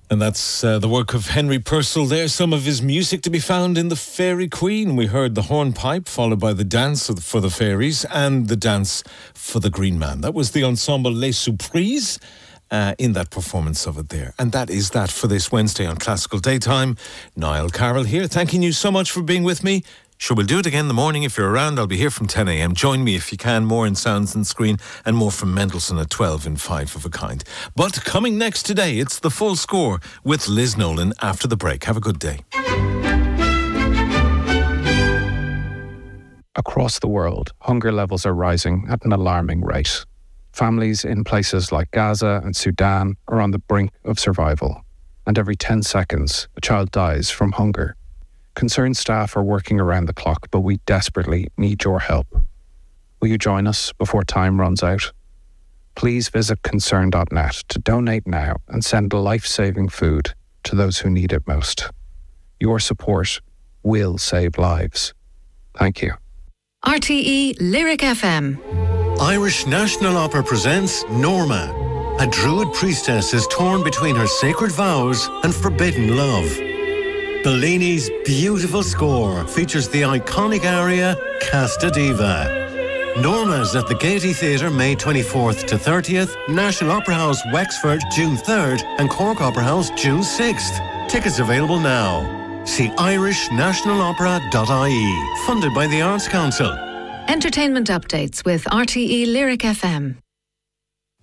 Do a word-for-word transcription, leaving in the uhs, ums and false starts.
And that's uh, the work of Henry Purcell there. Some of his music to be found in The Fairy Queen. We heard the hornpipe, followed by the dance for the fairies and the dance for the Green Man. That was the ensemble Les Surprises uh, in that performance of it there. And that is that for this Wednesday on Classical Daytime. Niall Carroll here, thanking you so much for being with me. Sure, we'll do it again in the morning. If you're around, I'll be here from ten a.m. Join me if you can. More in Sounds and Screen and more from Mendelssohn at twelve in Five of a Kind. But coming next today, it's The Full Score with Liz Nolan after the break. Have a good day. Across the world, hunger levels are rising at an alarming rate. Families in places like Gaza and Sudan are on the brink of survival. And every ten seconds, a child dies from hunger. Concerned staff are working around the clock, but we desperately need your help. Will you join us before time runs out? Please visit concern dot net to donate now and send life-saving food to those who need it most. Your support will save lives. Thank you. R T E Lyric F M. Irish National Opera presents Norma. A druid priestess is torn between her sacred vows and forbidden love. Bellini's beautiful score features the iconic aria Casta Diva. Norma's at the Gaiety Theatre May twenty-fourth to thirtieth, National Opera House Wexford June third and Cork Opera House June sixth. Tickets available now. See irish national opera dot I E, funded by the Arts Council. Entertainment updates with R T E Lyric F M.